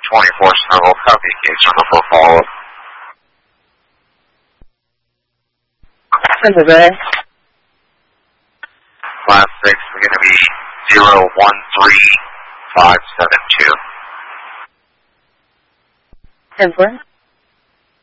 24 Snuggle, copy, case number for follow-up. Number Bay. Last 6 is going to be 013572. 10-4.